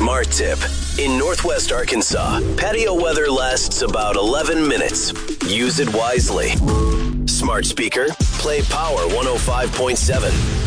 Smart tip. In Northwest Arkansas, patio weather lasts about 11 minutes. Use it wisely. Smart speaker, play Power 105.7.